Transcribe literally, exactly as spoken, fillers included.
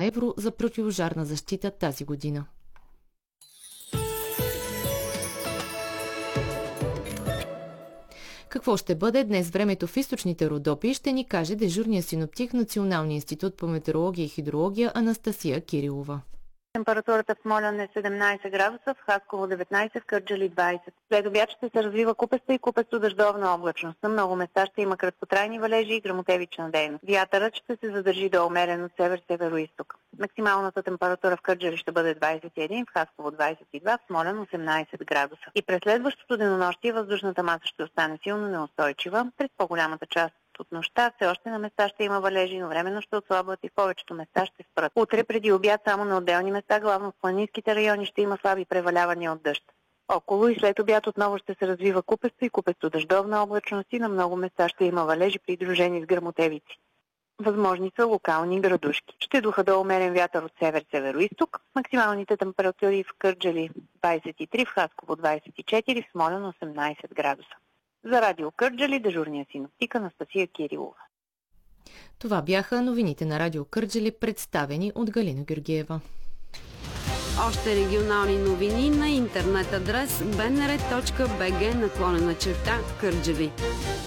евро за противожарна защита тази година. Какво ще бъде днес времето в източните Родопи, ще ни каже дежурният синоптик в Националния институт по метеорология и хидрология Анастасия Кирилова. Температурата в Смолян е седемнайсет градуса, в Хасково деветнайсет, в Кърджали двайсет. След обяд ще се развива купеста и купесто-дъждовна облачност. На много места ще има краткотрайни валежи и гръмотевична дейност. Вятърът ще се задържи до умерен от север-северо-исток. Максималната температура в Кърджали ще бъде двайсет и един, в Хасково двайсет и два, в Смолян осемнайсет градуса. И през следващото денонощие въздушната маса ще остане силно неустойчива. През по-голямата част от нощта все още на места ще има валежи, но временно ще отслабват и в повечето места ще спрат. Утре преди обяд само на отделни места, главно в планинските райони, ще има слаби превалявания от дъжд. Около и след обяд отново ще се развива купесто и купесто-дъждовна облачност и на много места ще има валежи, придружени с гръмотевици. Възможни са локални градушки. Ще духа до умерен вятър от север-северо-исток. Максималните температури в Кърджали двайсет и три, в Хасково двайсет и четири, в Смолян осемнайсет градуса. За Радио Кърджали, дежурния синоптик Анастасия Кирилова. Това бяха новините на Радио Кърджали, представени от Галина Георгиева. Още регионални новини на интернет адрес б н р точка б г наклонена черта Кърджали.